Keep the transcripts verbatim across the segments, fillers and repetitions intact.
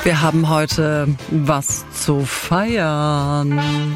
Wir haben heute was zu feiern.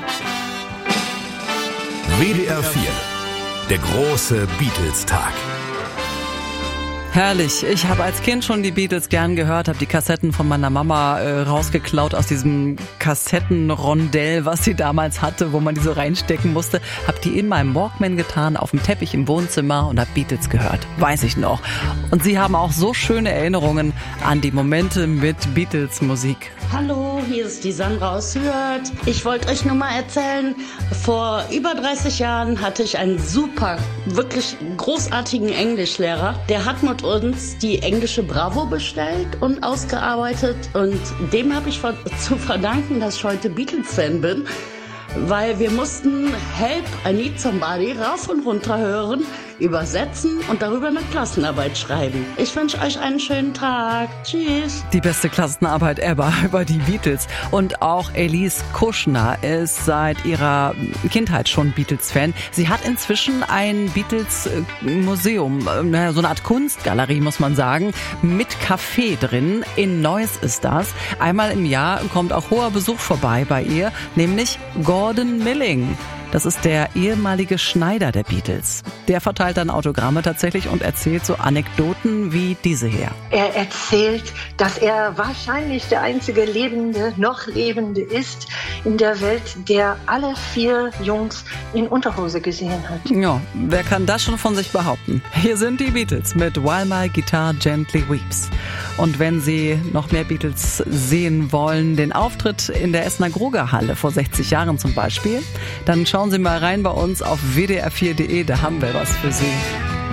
W D R vier, der große Beatles-Tag. Herrlich. Ich habe als Kind schon die Beatles gern gehört, habe die Kassetten von meiner Mama äh, rausgeklaut aus diesem Kassettenrondell, was sie damals hatte, wo man die so reinstecken musste. Habe die in meinem Walkman getan, auf dem Teppich im Wohnzimmer und habe Beatles gehört. Weiß ich noch. Und sie haben auch so schöne Erinnerungen an die Momente mit Beatles-Musik. Hallo, hier ist die Sandra aus Hürth. Ich wollte euch nur mal erzählen, vor über dreißig Jahren hatte ich einen super, wirklich großartigen Englischlehrer. Der hat mit uns die englische Bravo bestellt und ausgearbeitet. Und dem habe ich zu verdanken, dass ich heute Beatles-Fan bin. Weil wir mussten Help, I Need Somebody rauf und runter hören, übersetzen und darüber eine Klassenarbeit schreiben. Ich wünsche euch einen schönen Tag. Tschüss. Die beste Klassenarbeit ever über die Beatles. Und auch Elise Kuschner ist seit ihrer Kindheit schon Beatles-Fan. Sie hat inzwischen ein Beatles-Museum, so eine Art Kunstgalerie, muss man sagen, mit Café drin. In Neuss ist das. Einmal im Jahr kommt auch hoher Besuch vorbei bei ihr, nämlich Gordon Milling. Das ist der ehemalige Schneider der Beatles. Der verteilt dann Autogramme tatsächlich und erzählt so Anekdoten wie diese hier. Er erzählt, dass er wahrscheinlich der einzige Lebende, noch Lebende ist in der Welt, der alle vier Jungs in Unterhose gesehen hat. Ja, wer kann das schon von sich behaupten? Hier sind die Beatles mit While My Guitar Gently Weeps. Und wenn Sie noch mehr Beatles sehen wollen, den Auftritt in der Essener Gruger-Halle vor sechzig Jahren zum Beispiel, dann schauen Sie mal rein bei uns auf w d r vier punkt d e, da haben wir was für Sie.